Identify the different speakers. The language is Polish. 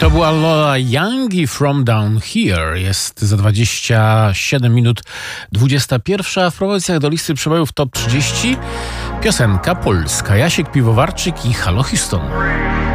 Speaker 1: To była Lola Young i From Down Here. Jest za 27 minut 21. W propozycjach do listy przebojów Top 30 piosenka polska. Jasiek Piwowarczyk i Halo Houston.